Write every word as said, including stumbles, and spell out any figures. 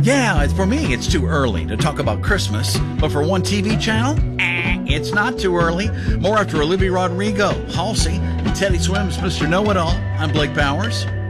Yeah, it's, for me, it's too early to talk about Christmas, but for one T V channel, eh, it's not too early. More after Olivia Rodrigo, Halsey, and Teddy Swims' Mister Know-It-All. I'm Blake Powers.